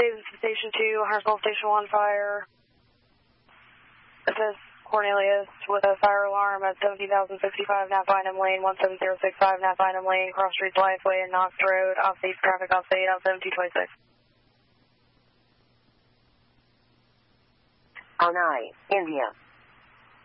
Davidson Station 2, Huntersville Station 1 fire. This is Cornelius with a fire alarm at 17,065 Nap Bynum Lane, 17065 Nap Bynum Lane, Cross Streets Lifeway and Knox Road, off-state traffic, off-state, on 7226. 09, India.